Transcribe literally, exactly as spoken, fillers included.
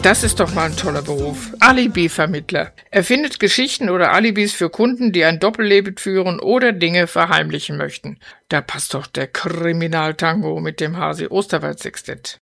Das ist doch mal ein toller Beruf. Alibi-Vermittler. Erfindet Geschichten oder Alibis für Kunden, die ein Doppelleben führen oder Dinge verheimlichen möchten. Da passt doch der Kriminaltango mit dem Hasi Osterwald Sextett.